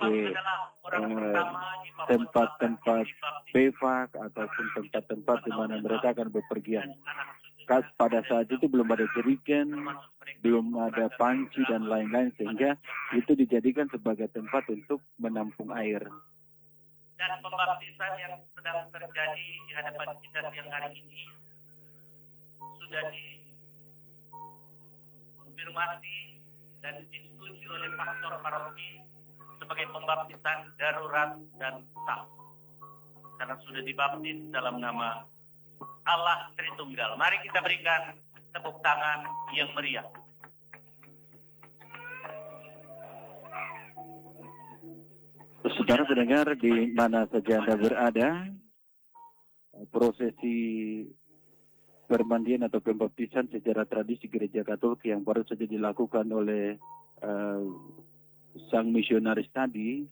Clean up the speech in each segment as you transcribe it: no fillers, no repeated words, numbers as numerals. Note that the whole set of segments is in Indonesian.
sebagai tempat-tempat bevak ataupun tempat-tempat di mana mereka akan bepergian. Pada saat itu belum ada jerigen, belum ada panci dan lain-lain, sehingga itu dijadikan sebagai tempat untuk menampung air. Dan pembaptisan yang sedang terjadi di hadapan kita siang hari ini sudah dikonfirmasi dan disetujui oleh pastor paroki sebagai pembaptisan darurat dan sah, karena sudah dibaptis dalam nama Allah Tritunggal. Mari kita berikan tepuk tangan yang meriah. Saudara pendengar, di mana saja Anda berada, prosesi permandian atau pembaptisan secara tradisi Gereja Katolik yang baru saja dilakukan oleh sang misionaris tadi,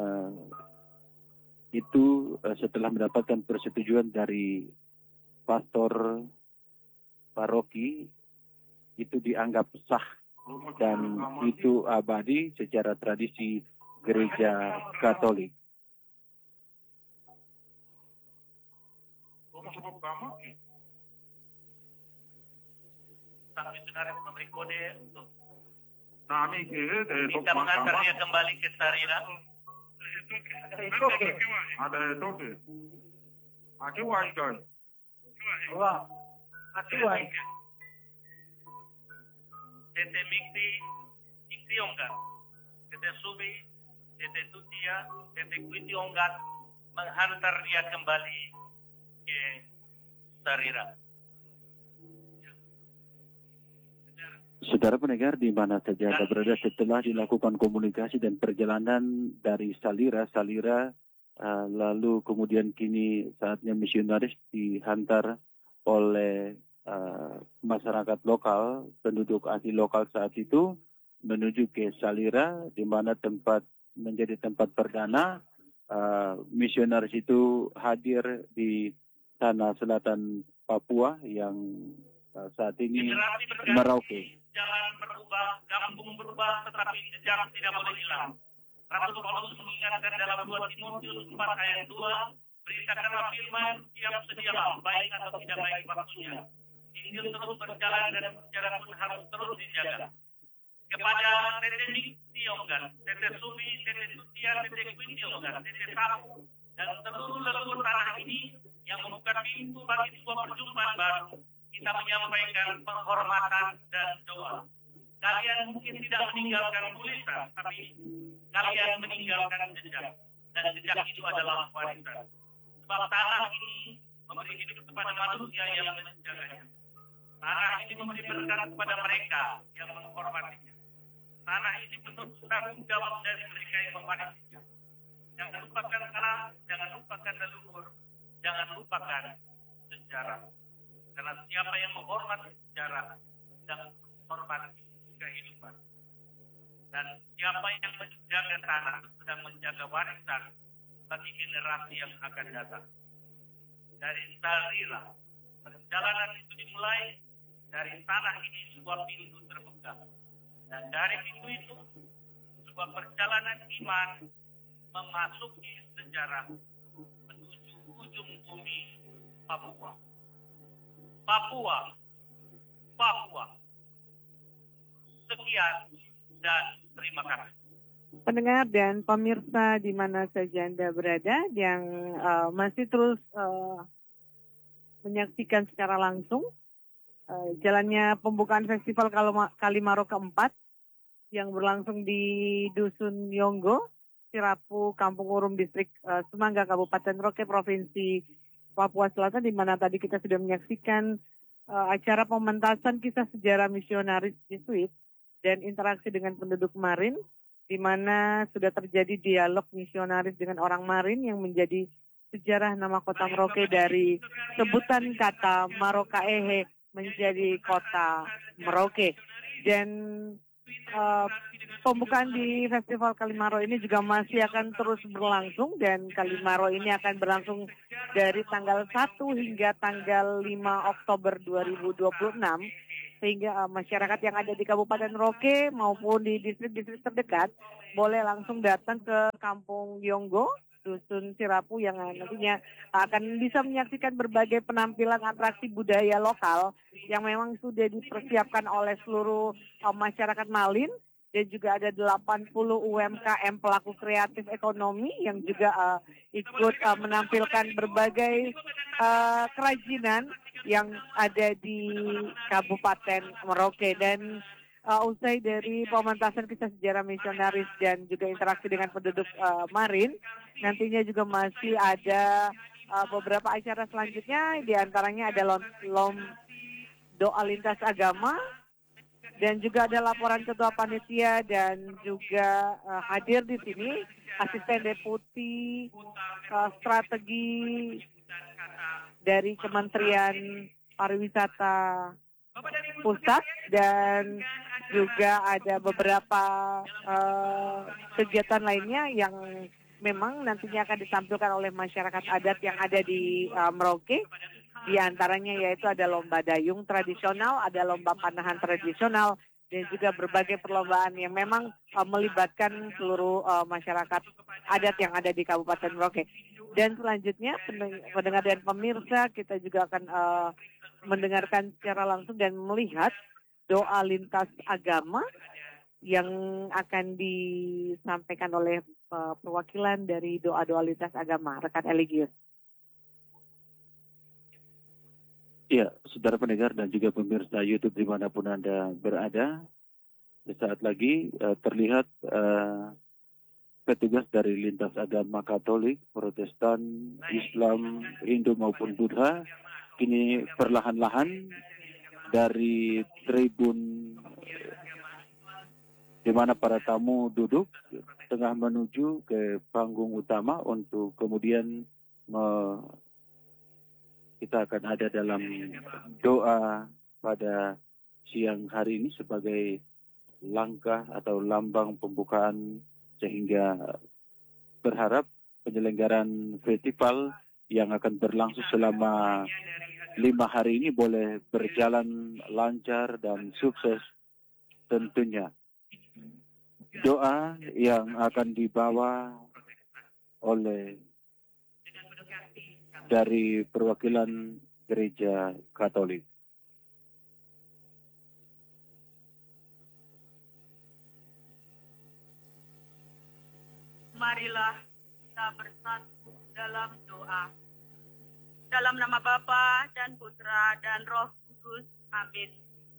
itu setelah mendapatkan persetujuan dari pastor paroki, itu dianggap sah dan itu abadi secara tradisi Gereja Katolik. Sang misionaris memberi kode untuk kita mengantar dia kembali ke Sarira. Ada toke. Aki wajib. Wah, aki wajib. Tete Mikti, Ikti Onggat, Tete Subi, Tete Tutia, Tete Kuiti Onggat menghantar dia kembali ke Sarira. Saudara pendengar, di mana saja Anda berada, setelah dilakukan komunikasi dan perjalanan dari Salira, lalu kemudian kini saatnya misionaris dihantar oleh masyarakat lokal, penduduk asli lokal saat itu, menuju ke Salira, di mana menjadi tempat perdana misionaris itu hadir di tanah selatan Papua yang saat ini Merauke. Jalan berubah, kampung berubah, tetapi jejak tidak boleh hilang. Rasul Paulus mengingatkan dalam 2 Timotius 4 ayat 2, beritakanlah firman, siap sedialah, baik atau tidak baik waktunya. Injil terus berjalan dan sejarah pun harus terus dijaga. Kepada Tete Mikti Onggat, Tete Subi, Tete Tutia, Tete Kuiti Onggat, Tete Tapu, dan seluruh leluhur tanah ini yang membuka pintu bagi sebuah perjumpaan baru, kita menyampaikan penghormatan dan doa. Kalian mungkin tidak meninggalkan tulisan, tapi kalian meninggalkan jejak. Dan jejak itu adalah warisan. Sebab tanah ini memberi hidup kepada manusia yang menjaganya. Tanah ini memberi berkat kepada mereka yang menghormatinya. Tanah ini penuh tanggung jawab dari mereka yang mewarisinya. Jangan lupakan tanah, jangan lupakan leluhur, jangan lupakan sejarah. Karena siapa yang menghormati sejarah dan menghormati kehidupan. Dan siapa yang menjaga tanah sedang menjaga warisan bagi generasi yang akan datang. Dari Sarira, perjalanan itu dimulai dari tanah ini sebuah pintu terbuka. Dan dari pintu itu sebuah perjalanan iman memasuki sejarah menuju ujung bumi Papua. Sekian dan terima kasih. Pendengar dan pemirsa di mana saja Anda berada yang masih terus menyaksikan secara langsung jalannya pembukaan Festival Kalimaro keempat yang berlangsung di Dusun Yonggo, Sirapu, Kampung Urum, Distrik Semangga, Kabupaten Merauke, Provinsi Papua Selatan, di mana tadi kita sudah menyaksikan acara pementasan kisah sejarah misionaris Jesuit dan interaksi dengan penduduk Marin, di mana sudah terjadi dialog misionaris dengan orang Marin yang menjadi sejarah nama kota Merauke dari sebutan kata Marokaehe menjadi kota Merauke. Dan pembukaan di Festival Kalimaro ini juga masih akan terus berlangsung, dan Kalimaro ini akan berlangsung dari tanggal 1 hingga tanggal 5 Oktober 2026 sehingga masyarakat yang ada di Kabupaten Merauke maupun di distrik-distrik terdekat boleh langsung datang ke Kampung Yonggo, Dusun Sirapu yang nantinya akan bisa menyaksikan berbagai penampilan atraksi budaya lokal yang memang sudah dipersiapkan oleh seluruh masyarakat Malin. Dan juga ada 80 UMKM pelaku kreatif ekonomi yang juga ikut menampilkan berbagai kerajinan yang ada di Kabupaten Merauke. Dan usai dari pementasan kisah sejarah misionaris dan juga interaksi dengan penduduk Marin, nantinya juga masih ada beberapa acara selanjutnya, diantaranya ada doa lintas agama, dan juga ada laporan ketua panitia dan juga hadir di sini asisten deputi strategi dari Kementerian Pariwisata Pusat, dan juga ada beberapa kegiatan lainnya yang memang nantinya akan ditampilkan oleh masyarakat adat yang ada di Merauke. Di antaranya yaitu ada lomba dayung tradisional, ada lomba panahan tradisional, dan juga berbagai perlombaan yang memang melibatkan seluruh masyarakat adat yang ada di Kabupaten Merauke. Dan selanjutnya pendengar dan pemirsa, kita juga akan mendengarkan secara langsung dan melihat doa lintas agama yang akan disampaikan oleh perwakilan dari doa-doa lintas agama, rekan Eligius. Ya, saudara pendengar dan juga pemirsa YouTube dimanapun Anda berada, sesaat lagi terlihat petugas dari lintas agama Katolik, Protestan, Islam, Hindu maupun Buddha kini perlahan-lahan dari tribun di mana para tamu duduk tengah menuju ke panggung utama untuk kemudian kita akan ada dalam doa pada siang hari ini sebagai langkah atau lambang pembukaan, sehingga berharap penyelenggaraan festival yang akan berlangsung selama 5 hari ini boleh berjalan lancar dan sukses tentunya. Doa yang akan dibawa oleh dari perwakilan Gereja Katolik. Marilah kita bersatu dalam doa. Dalam nama Bapa dan Putra dan Roh Kudus. Amin.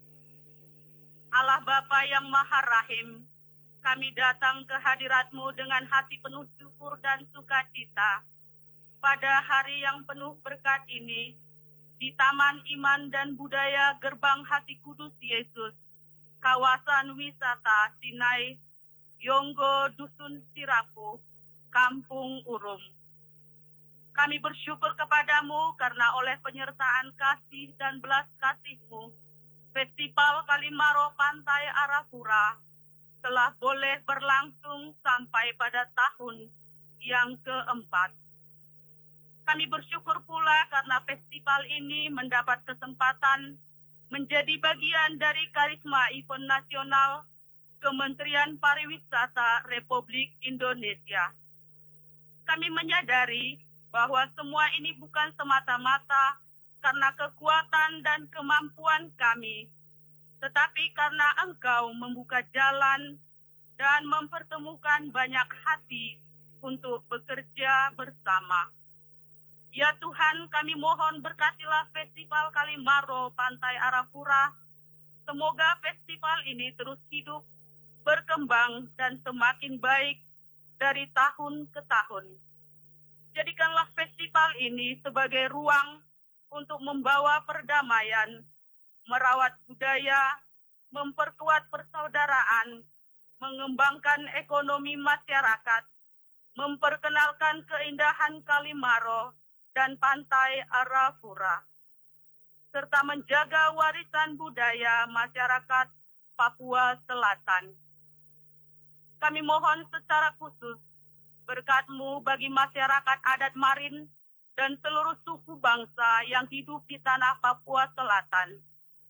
Allah Bapa yang Maha Rahim, kami datang ke hadirat-Mu dengan hati penuh syukur dan sukacita. Pada hari yang penuh berkat ini, di Taman Iman dan Budaya Gerbang Hati Kudus Yesus, kawasan wisata Sinai, Yonggo, Dusun Sirapu, Kampung Urum. Kami bersyukur kepadamu karena oleh penyertaan kasih dan belas kasih-Mu, Festival Kalimaro Pantai Arafura telah boleh berlangsung sampai pada tahun yang keempat. Kami bersyukur pula karena festival ini mendapat kesempatan menjadi bagian dari karisma event nasional Kementerian Pariwisata Republik Indonesia. Kami menyadari bahwa semua ini bukan semata-mata karena kekuatan dan kemampuan kami, tetapi karena Engkau membuka jalan dan mempertemukan banyak hati untuk bekerja bersama. Ya Tuhan, kami mohon berkatilah Festival Kalimaro Pantai Arafura. Semoga festival ini terus hidup, berkembang, dan semakin baik dari tahun ke tahun. Jadikanlah festival ini sebagai ruang untuk membawa perdamaian, merawat budaya, memperkuat persaudaraan, mengembangkan ekonomi masyarakat, memperkenalkan keindahan Kalimaro dan Pantai Arafura, serta menjaga warisan budaya masyarakat Papua Selatan. Kami mohon secara khusus berkat-Mu bagi masyarakat adat Marin dan seluruh suku bangsa yang hidup di tanah Papua Selatan.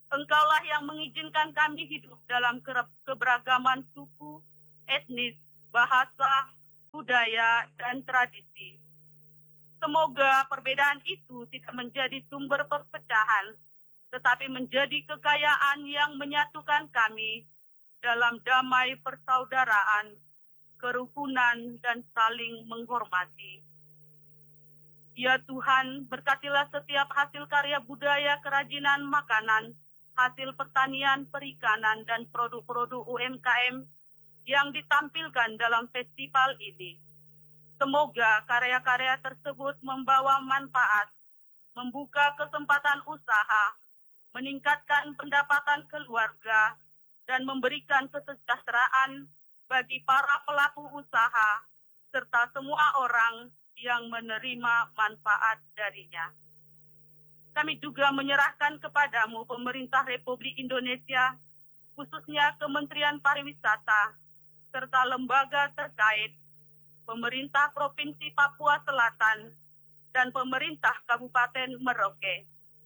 Engkaulah yang mengizinkan kami hidup dalam keberagaman suku, etnis, bahasa, budaya, dan tradisi. Semoga perbedaan itu tidak menjadi sumber perpecahan, tetapi menjadi kekayaan yang menyatukan kami dalam damai persaudaraan, kerukunan, dan saling menghormati. Ya Tuhan, berkatilah setiap hasil karya budaya, kerajinan makanan, hasil pertanian, perikanan, dan produk-produk UMKM yang ditampilkan dalam festival ini. Semoga karya-karya tersebut membawa manfaat, membuka kesempatan usaha, meningkatkan pendapatan keluarga, dan memberikan kesejahteraan bagi para pelaku usaha, serta semua orang yang menerima manfaat darinya. Kami juga menyerahkan kepadamu pemerintah Republik Indonesia, khususnya Kementerian Pariwisata, serta lembaga terkait, pemerintah Provinsi Papua Selatan, dan pemerintah Kabupaten Merauke.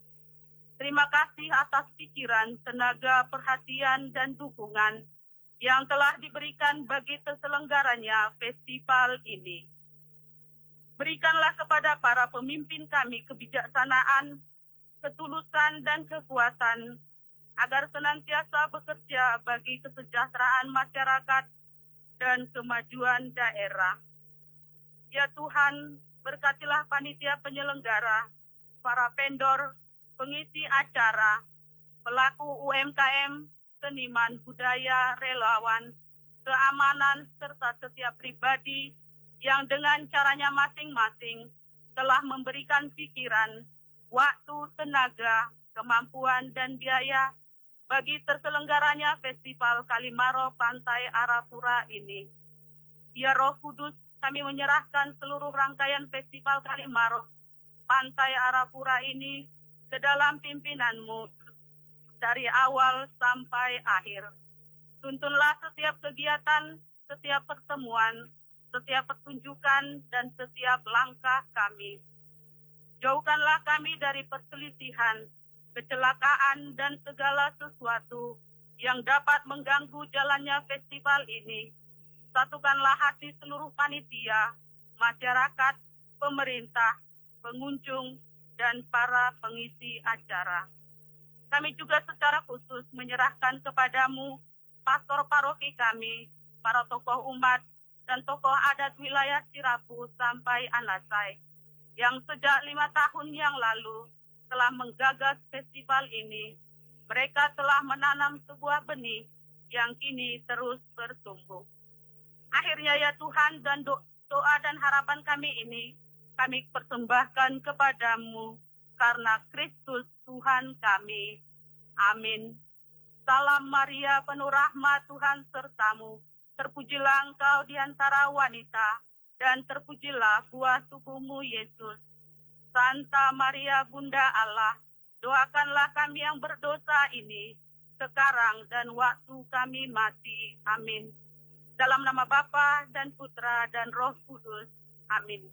Terima kasih atas pikiran, tenaga, perhatian, dan dukungan yang telah diberikan bagi terselenggaranya festival ini. Berikanlah kepada para pemimpin kami kebijaksanaan, ketulusan, dan kekuatan, agar senantiasa bekerja bagi kesejahteraan masyarakat dan kemajuan daerah. Ya Tuhan, berkatilah panitia penyelenggara, para vendor, pengisi acara, pelaku UMKM, seniman budaya, relawan, keamanan, serta setiap pribadi yang dengan caranya masing-masing telah memberikan pikiran, waktu, tenaga, kemampuan, dan biaya bagi terselenggaranya Festival Kalimaro Pantai Arafura ini. Ya Roh Kudus, kami menyerahkan seluruh rangkaian Festival Kalimaro Pantai Arafura ini ke dalam pimpinanmu dari awal sampai akhir. Tuntunlah setiap kegiatan, setiap pertemuan, setiap pertunjukan, dan setiap langkah kami. Jauhkanlah kami dari perselisihan, kecelakaan, dan segala sesuatu yang dapat mengganggu jalannya festival ini. Satukanlah hati seluruh panitia, masyarakat, pemerintah, pengunjung, dan para pengisi acara. Kami juga secara khusus menyerahkan kepadamu pastor paroki kami, para tokoh umat, dan tokoh adat wilayah Sirapu sampai Anasai, yang sejak 5 tahun yang lalu telah menggagas festival ini. Mereka telah menanam sebuah benih yang kini terus bertumbuh. Akhirnya ya Tuhan, dan doa dan harapan kami ini kami persembahkan kepadamu karena Kristus Tuhan kami. Amin. Salam Maria, penuh rahmat, Tuhan sertamu. Terpujilah engkau di antara wanita, dan terpujilah buah tubuhmu Yesus. Santa Maria Bunda Allah, doakanlah kami yang berdosa ini, sekarang dan waktu kami mati. Amin. Dalam nama Bapa dan Putra dan Roh Kudus. Amin.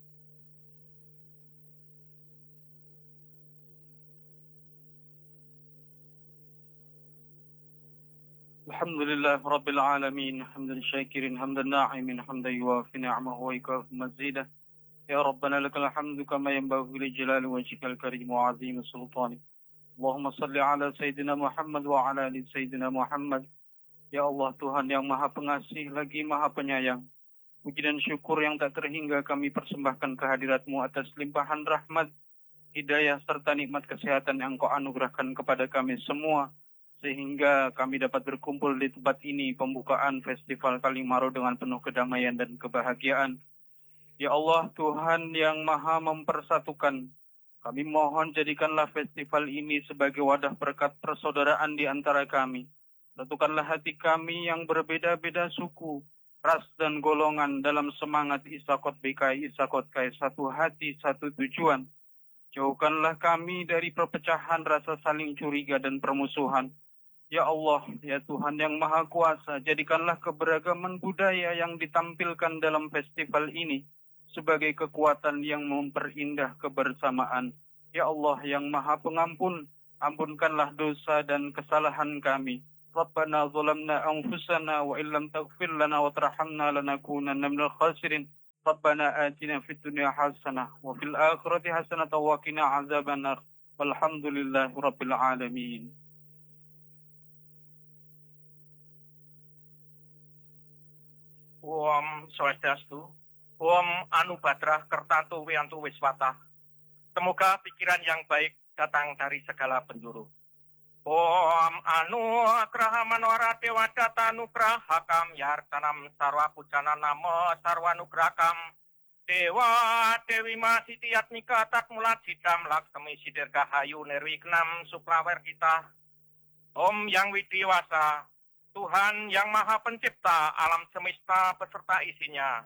Alhamdulillah Rabbil Alamin, hamdan syakirin, hamdan na'imin, hamdan yuwafi ni'amahu wa yukafi mazidah. Ya Rabbana lakal hamdu kama yanbaghi li jalali wajhikal karim wa 'azimi sultanik. Allahumma salli ala Sayyidina Muhammad wa ala ali Sayyidina Muhammad. Ya Allah, Tuhan yang Maha Pengasih lagi Maha Penyayang, puji dan syukur yang tak terhingga kami persembahkan kehadirat-Mu atas limpahan rahmat, hidayah serta nikmat kesehatan yang Engkau anugerahkan kepada kami semua, sehingga kami dapat berkumpul di tempat ini, pembukaan Festival Kalimaro dengan penuh kedamaian dan kebahagiaan. Ya Allah, Tuhan yang Maha mempersatukan, kami mohon jadikanlah festival ini sebagai wadah berkat persaudaraan di antara kami. Satukanlah hati kami yang berbeda-beda suku, ras dan golongan dalam semangat Isakot BKI Isakot KAI, satu hati, satu tujuan. Jauhkanlah kami dari perpecahan, rasa saling curiga dan permusuhan. Ya Allah, ya Tuhan yang Maha Kuasa, jadikanlah keberagaman budaya yang ditampilkan dalam festival ini sebagai kekuatan yang memperindah kebersamaan. Ya Allah yang Maha Pengampun, ampunkanlah dosa dan kesalahan kami. Rabbana zalamna anfusana wa illam taghfir lana wa tarhamna lanakunanna minal khasirin. Rabbana atina fid dunya hasanah wa fil akhirati hasanah wa qina azabannar. Walhamdulillahi rabbil alamin. Om Swastiastu, Om Anubadrah Kertantu Wiantu Wiswata. Semoga pikiran yang baik datang dari segala penjuru. Om Anugraha Manwara Dewa Data Nugraha Kam Yartanam Sarwa Pujana Namo Sarwa Nugraham Dewa Dewi Masiti Atmika Tatmulat Sidam Laksmi Sidirgahayu Nirwignam Suklawer kita. Om Yang Widiwasa, Tuhan yang Maha Pencipta alam semesta beserta isinya.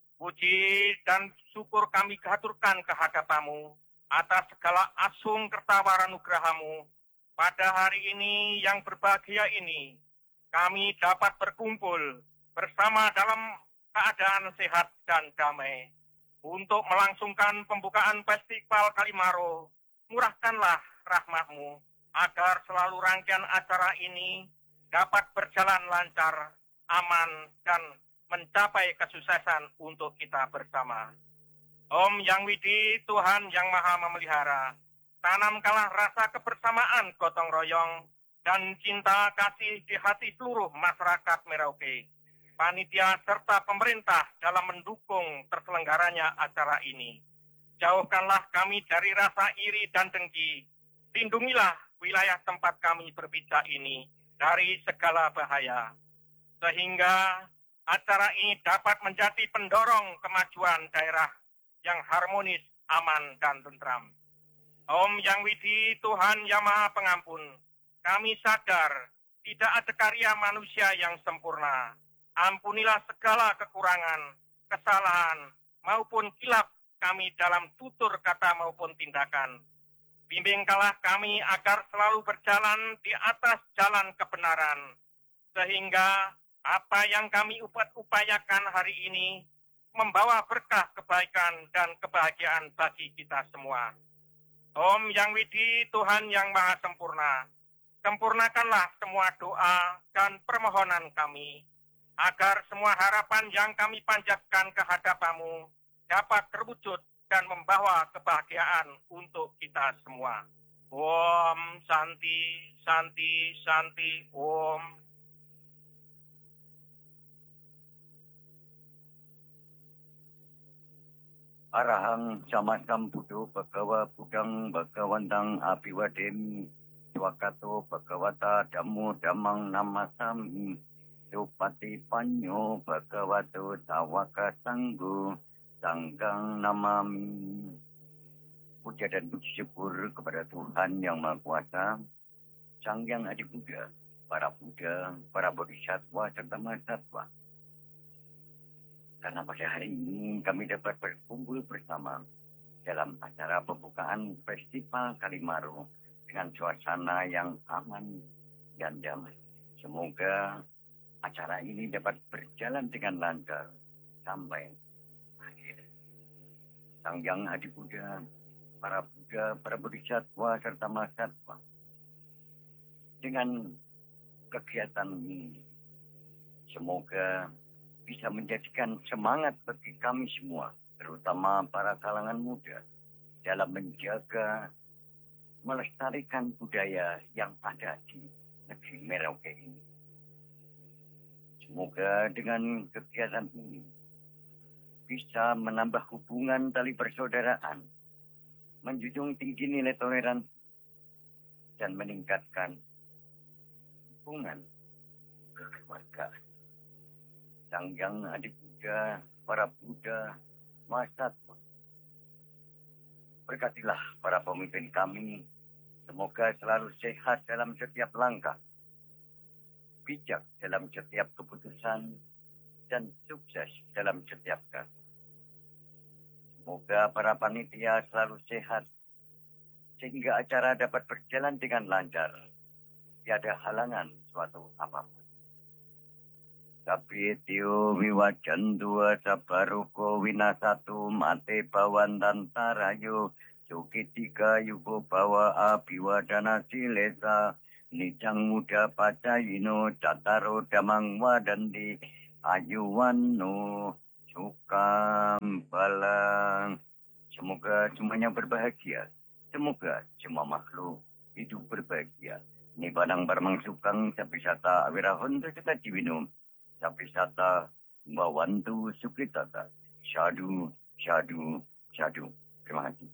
Puji dan syukur kami haturkan kehadapanmu atas segala asung kertawara nugrahamu. Pada hari ini yang berbahagia ini, kami dapat berkumpul bersama dalam keadaan sehat dan damai. Untuk melangsungkan pembukaan Festival Kalimaro, murahkanlah rahmat-Mu agar selalu rangkaian acara ini dapat berjalan lancar, aman, dan mencapai kesuksesan untuk kita bersama. Om Yang Widi, Tuhan yang Maha Memelihara, tanamkanlah rasa kebersamaan gotong royong dan cinta kasih di hati seluruh masyarakat Merauke, panitia serta pemerintah dalam mendukung terselenggaranya acara ini. Jauhkanlah kami dari rasa iri dan dengki. Lindungilah wilayah tempat kami berpijak ini dari segala bahaya, sehingga acara ini dapat menjadi pendorong kemajuan daerah yang harmonis, aman, dan tentram. Om Yang Widi, Tuhan yang Maha Pengampun, kami sadar tidak ada karya manusia yang sempurna. Ampunilah segala kekurangan, kesalahan, maupun khilaf kami dalam tutur kata maupun tindakan. Bimbingkanlah kami agar selalu berjalan di atas jalan kebenaran, sehingga apa yang kami upayakan hari ini membawa berkah kebaikan dan kebahagiaan bagi kita semua. Om Yang Widi, Tuhan yang Maha Sempurna, sempurnakanlah semua doa dan permohonan kami, agar semua harapan yang kami panjatkan kehadapanmu dapat terwujud dan membawa kebahagiaan untuk kita semua. Om Santi, Santi, Santi, Om. Arahang Samasam Buddho Bhagava Buddhang Bhagawantang Abhiwademi Swakato Bhagavata Dhammo Dhammang Namasami Supati Panyo Bhagavato Sawaka Sanggo Sanggang Namami. Puja dan puji syukur kepada Tuhan Yang Maha Kuasa, Sang Yang Adi Buddha, para Buddha, para Bodhisattva, serta Mahasatwa. Karena pada hari ini kami dapat berkumpul bersama dalam acara pembukaan Festival Kalimaro dengan suasana yang aman dan damai. Semoga acara ini dapat berjalan dengan lancar sampai akhir. Sang Yang Adi Buddha, para Buddha, para Bodhisattva, serta Mahasatwa. Dengan kegiatan ini, semoga bisa menjadikan semangat bagi kami semua, terutama para kalangan muda, dalam menjaga, melestarikan budaya yang ada di negeri Merauke ini. Semoga dengan kegiatan ini bisa menambah hubungan tali persaudaraan, menjunjung tinggi nilai toleransi, dan meningkatkan hubungan kekeluargaan. Sang Yang Adi Buddha, para Buddha, Mahasatwa. Berkatilah para pemimpin kami, semoga selalu sehat dalam setiap langkah, bijak dalam setiap keputusan, dan sukses dalam setiap kata. Semoga para panitia selalu sehat, sehingga acara dapat berjalan dengan lancar, tiada halangan suatu apapun. Sapitio wiwajan dua sabaruko winasatu mate bawantantarayo Sukitika yugo bawa abiwadana silesa. Nijang muda pacayino cataro damang wadandi. Ayuwano sukam balang. Semoga semuanya berbahagia. Semoga semua makhluk hidup berbahagia. Ni badang barmang sukang sapisata awirahon kita ciwinum. Sapisata bawantu sukritata. Syadu, syadu, syadu. Terima kasih.